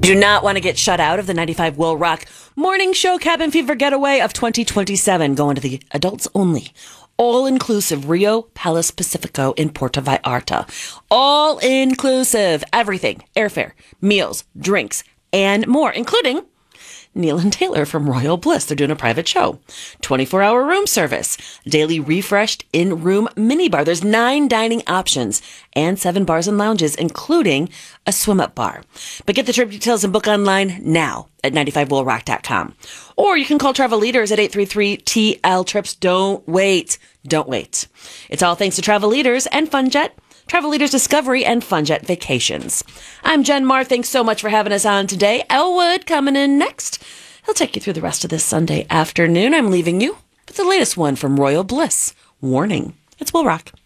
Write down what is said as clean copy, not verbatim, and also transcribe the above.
Do not want to get shut out of the 95 Will Rock Morning Show Cabin Fever Getaway of 2027. Going to the adults only, all-inclusive Rio Palace Pacifico in Puerto Vallarta. All-inclusive. Everything. Airfare, meals, drinks, and more, including Neil and Taylor from Royal Bliss. They're doing a private show. 24-hour room service. Daily refreshed in-room minibar. There's 9 dining options and 7 bars and lounges, including a swim-up bar. But get the trip details and book online now at 95willrock.com. Or you can call Travel Leaders at 833-TL-TRIPS. Don't wait. Don't wait. It's all thanks to Travel Leaders and FunJet. Travel Leaders Discovery and FunJet Vacations. I'm Jen Marr. Thanks so much for having us on today. Elwood coming in next. He'll take you through the rest of this Sunday afternoon. I'm leaving you with the latest one from Royal Bliss. Warning, it's Will Rock.